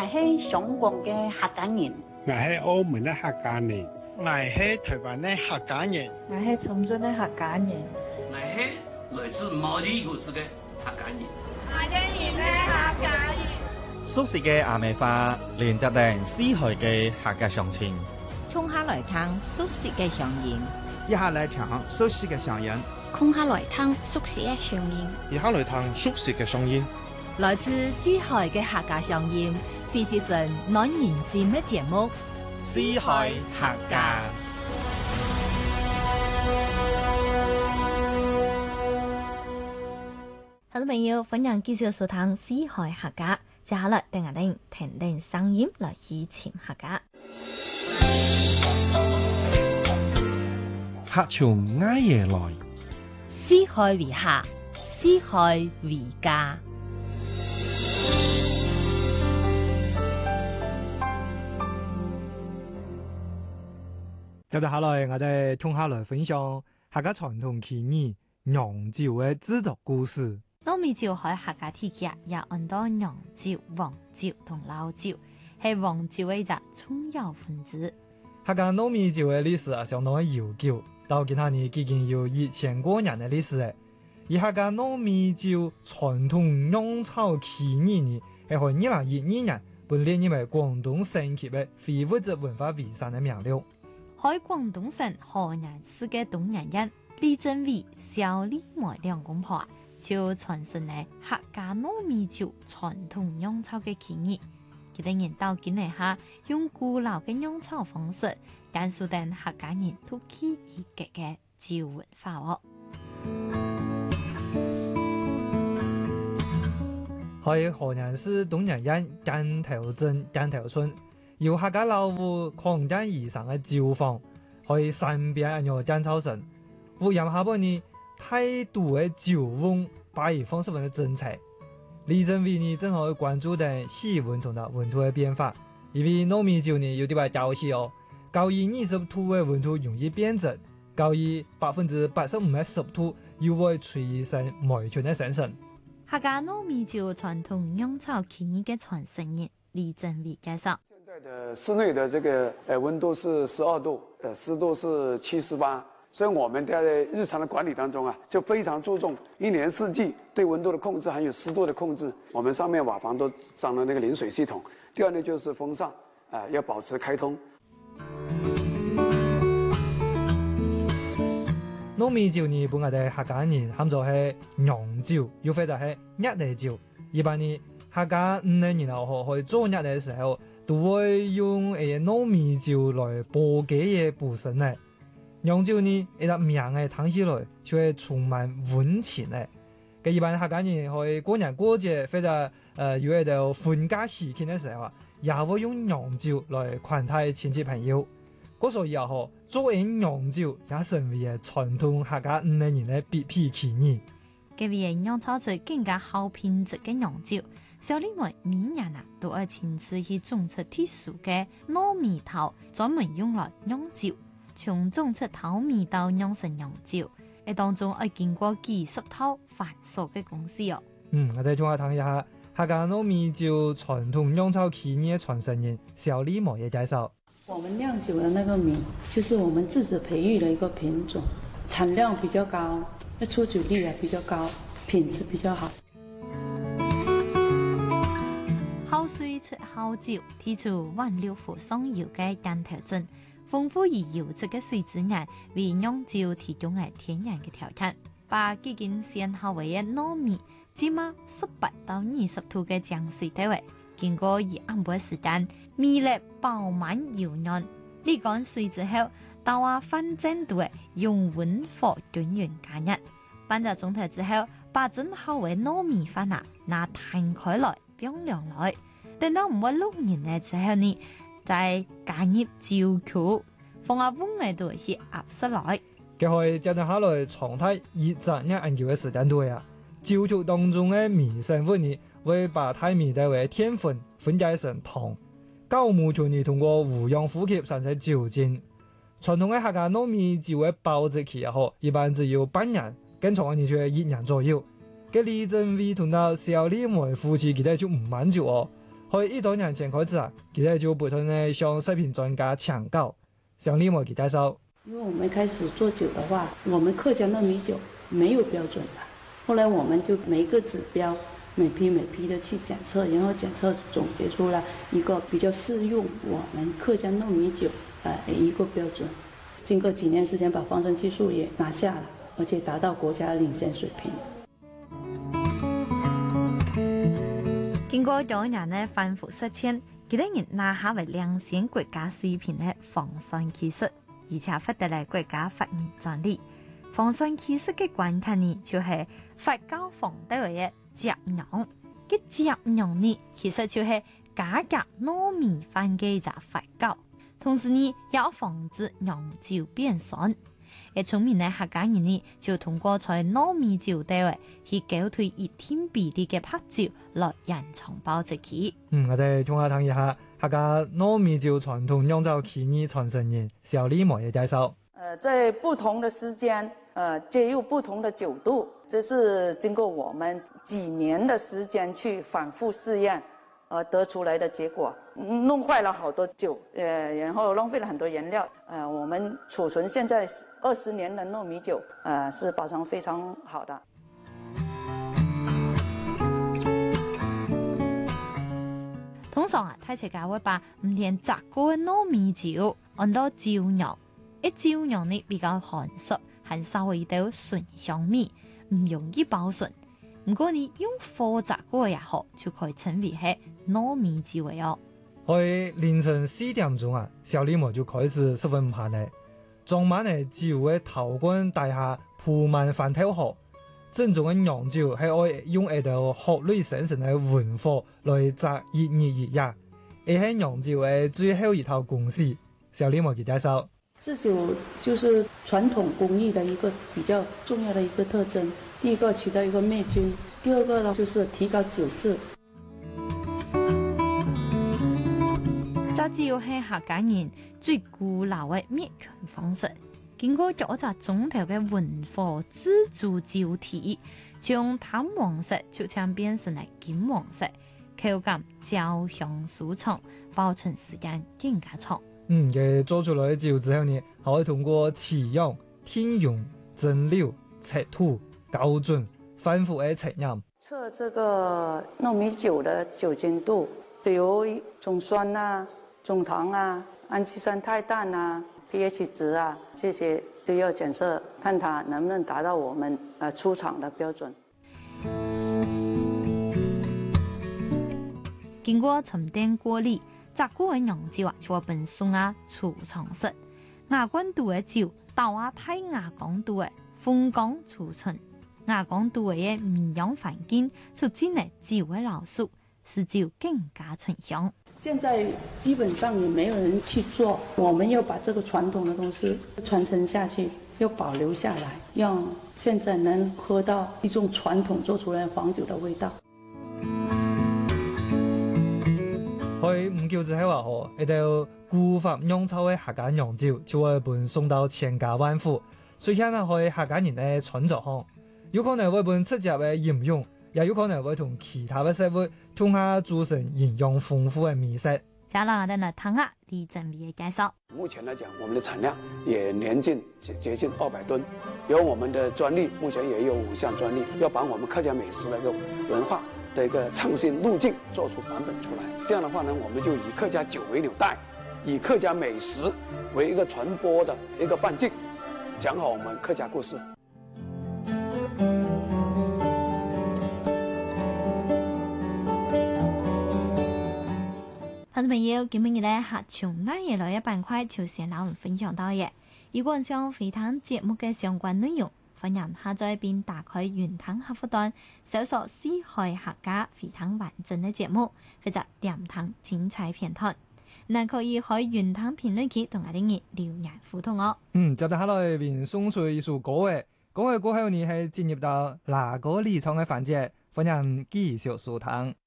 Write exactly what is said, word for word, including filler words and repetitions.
係香港嘅客家人， 我係澳門嘅客家人， 我係台灣嘅客家人， 我係長春嘅客家人， 我係來自毛里求斯嘅客家人， 我哋係客家人。 熟悉嘅阿美花，連接定四海嘅客家鄉親。 衝下來聽熟悉嘅聲音， 一下來聽熟悉嘅聲音， 空下來聽熟悉嘅聲音， 一下來聽熟悉嘅聲音。 來自四海嘅客家聲音，飛時神暖人心嘅節目， 四海客家。 好多朋友，歡迎繼續收聽四海客家。接下來，等我哋聽聽聲音來以前客家。 客從挨夜來， 四海為客，四海為家。 接住下來，我哋從下來分享客家傳統技藝釀酒嘅製作故事。 糯米酒喺客家體系有很多釀酒、黃酒同老酒，係黃酒嘅一個重要分子。 客家糯米酒嘅歷史啊，相當嘅悠久，到今下日已經有一千多年嘅歷史誒。而客家糯米酒傳統釀造技藝呢，係喺二零一二年被列入為廣東省級嘅非物質文化遺產嘅名錄。 喺廣東省河南市嘅東陽縣李正偉、小李梅兩公婆就傳承咗客家糯米酒傳統釀造嘅技藝。佢哋研究幾年下，用古老嘅釀造方式，簡述定客家人突起一格嘅酒文化哦。 喺河南市東陽縣間頭鎮間頭村，由客家老戶擴建而成嘅酒坊，喺山邊一樣間草城，屋檐下邊呢，太多嘅酒甕擺而放十分嘅整齊。李正偉呢正好關注定氣溫同埋溫度嘅變化，因為糯米酒呢有啲話高氣哦，高於二十度嘅溫度容易變質，高於百分之八十五嘅濕度又會催生霉菌嘅生成。 客家糯米酒傳統釀造技藝嘅傳承人李正偉介紹： 現在的室內的這個呃溫度是十二度，呃濕度是七十八。所以我們在日常的管理當中啊，就非常注重一年四季對溫度的控制，還有濕度的控制。我們上面瓦房都裝了那個淋水系統。第二呢，就是風扇，啊、呃，要保持開通。 糯米酒呢，本來嘅客家人喊做係釀酒，又或者係壓力酒。一般呢，客家五年然後去做壓力嘅時候，都會用誒糯米酒來煲幾嘢補身咧。釀酒呢，一個名嘅聽起來就係充滿溫情嘅。嘅一般客家人去過年過節或者誒有喺度歡家喜慶嘅時候啊，也會用釀酒來款待親戚朋友。嗰所以啊，嗬，作為釀酒也成為嘅傳統客家五年人嘅必備技藝。 嘅為釀造出更加好品質嘅釀酒，小李梅每年啊都會親自去種出特殊嘅糯米頭，專門用來釀酒。從種出頭米到釀成釀酒，喺當中要經過幾十套繁瑣嘅公司哦。 嗯，我哋仲下睇一下客家糯米酒傳統釀造技藝嘅傳承人小李梅嘅介紹。 我們釀酒的那個米，就是我們自己培育的一個品種，產量比較高，出酒率也比較高，品質比較好。 口水出口酒，提出萬六湖上游嘅間頭鎮。豐富而優質嘅水資源為釀酒提供嘅天然嘅條件，把幾件先後為嘅糯米浸喺十八到二十度嘅漿水底位，經過一暗半時間，米粒飽滿油潤。瀝乾水之後，倒入翻蒸度嘅用文火均勻加熱。半個鐘頭之後，把蒸好嘅糯米飯啊拿攤開來冰涼來，等到唔會燶人嘅時候呢，再加入酒曲，放喺碗裏度去壓實來。 佢可以接住下來長態熱雜一研究嘅時間度啊，酒曲當中嘅米成分呢，會把大米帶為澱粉分解成糖，酵母從而通過互相呼吸產生酒精。傳統嘅客家糯米酒嘅保質期也好，一般只有半年，更長嘅年就係一年左右。嘅李正偉同到小李梅夫妻佢哋就唔滿足哦。 喺一多年前開始啊，佢哋就不斷地向食品專家請教，向李默佢介紹。 因為我們開始做酒的話，我們客家糯米酒沒有標準的，後來我們就每一個指標，每批每批的去檢測，然後檢測總結出來一個比較適用我們客家糯米酒呃一個標準。經過幾年時間，把防醇技術也拿下了，而且達到國家領先水平。 經過多年的反覆實踐，幾多人拿下為領先國家水平的防醇技術，而且獲得了國家發明專利。防醇技術嘅關鍵呢，就係發酵防得嚟嘅雜釀。嘅雜釀呢，其實就係加入糯米飯嘅一隻發酵。同時呢，也要防止釀酒變酸。而聰明嘅客家人呢，就通過在糯米酒底位去攪兌一定比例嘅白酒來延長保質期。 嗯，我哋中下談一下客家糯米酒傳統釀造技藝傳承人小李默嘅介紹。 呃，在不同的時間，呃，介入不同的酒度，這是經過我們幾年的時間去反覆試驗而得出來的結果，弄壞了好多酒，呃，然後浪費了很多原料。呃，我們儲存現在二十年的糯米酒，呃，是保存非常好的。 通常啊，睇世界會把唔甜雜過嘅糯米酒按到照釀，一照釀呢比較含濕，還稍微有醇香味，唔容易保存。如果你用貨雜過也好，就可以稱為係糯米酒嘅哦。 喺凌晨四點鐘啊，小李默就開始十分唔閒咧，裝滿嘅酒嘅頭冠大廈鋪滿飯頭殼，正宗嘅釀酒係愛用一道學類生成嘅文火來炸一年一夜，而係釀酒嘅最後一套公式。小李默佢介紹。 製酒就是傳統工藝的一個比較重要的一個特徵。第一個起到一個滅菌，第二個呢就是提高酒質。 炸酒係客家人最古老嘅滅菌方式，經過咗一隻鐘頭嘅文火自助酒體，從淡黃色就將變成了金黃色，口感焦香舒暢，保存時間更加長。 嗯，佢做出來嘅酒之後呢，還會通過飼養、天用、蒸餾、測土、校準、反覆嘅測驗。 測這個糯米酒的酒精度，比如總酸啊、總糖啊、氨基酸態氮啊、pH 值啊，這些都要檢測，看它能不能達到我們呃出廠的標準。 經過沉澱過濾。雜過嘅釀酒啊，就會本送啊儲藏室。亞光度嘅酒，到啊太亞光度嘅風乾儲存。亞光度嘅米養環境，促進了酒嘅老熟，使酒更加醇香。 現在基本上也沒有人去做，我們要把這個傳統的東西傳承下去，要保留下來，讓現在能喝到一種傳統做出來黃酒的味道。 喺唔久之後啊，嗬，一道古法釀造嘅客家釀酒就會本送到千家萬戶。雖然啊，喺客家人嘅創作上，有可能會本直接嘅飲用，也有可能會同其他嘅食物同下組成營養豐富嘅美食。 接落嚟呢，聽下李正偉嘅介紹。 目前來講，我們的產量也年近接近二百噸，有我們的專利，目前也有五項專利，要把我們客家美食的一個文化的一個創新路徑做出版本出來。這樣的話呢，我們就以客家酒為紐帶，以客家美食為一個傳播的一個半徑，講好我們客家故事。 聽眾朋友，今日咧客從那嘢來一板塊就先攞我們分享到嘅。如果想回聽節目嘅相關內容，歡迎下載並打開雲聽客戶端，搜索四海客家回聽完整嘅節目，或者點聽精彩片段。那可以喺雲聽評論區同我哋嘅留言互動哦。 嗯，接住下來便送出一首歌嘅，歌嘅過後呢係進入到哪個離場嘅環節，歡迎繼續收聽。